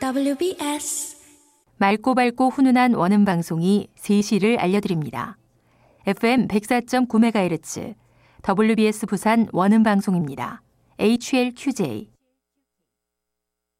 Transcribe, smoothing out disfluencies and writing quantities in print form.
WBS 맑고 밝고 훈훈한 원음 방송이 3시를 알려드립니다. FM 104.9MHz WBS 부산 원음 방송입니다. HLQJ